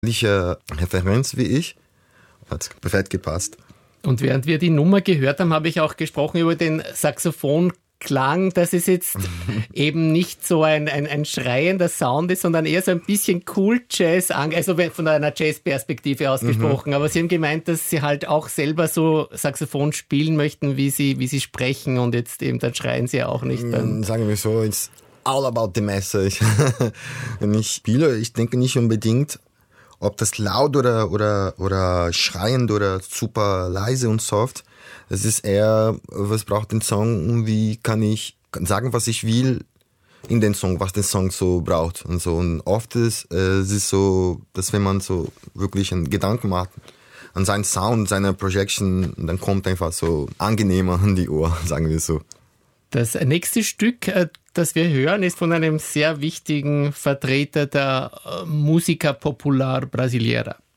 ähnliche Referenz wie ich. Hat perfekt gepasst. Und während wir die Nummer gehört haben, habe ich auch gesprochen über den Saxophonklang, dass es jetzt eben nicht so ein schreiender Sound ist, sondern eher so ein bisschen Cool-Jazz, also von einer Jazz-Perspektive ausgesprochen. Aber Sie haben gemeint, dass Sie halt auch selber so Saxophon spielen möchten, wie Sie sprechen, und jetzt eben, dann schreien Sie ja auch nicht. Sagen wir so, it's all about the message. Wenn ich spiele, ich denke nicht unbedingt, ob das laut oder schreiend oder super leise und soft. Das ist eher, was braucht den Song und wie kann ich sagen, was ich will in den Song, was der Song so braucht und so. Und oft ist es so, dass wenn man so wirklich einen Gedanken macht an seinen Sound, seine Projection, dann kommt einfach so angenehmer an die Ohr, sagen wir so. Das nächste Stück, das wir hören, ist von einem sehr wichtigen Vertreter der Música Popular Brasileira.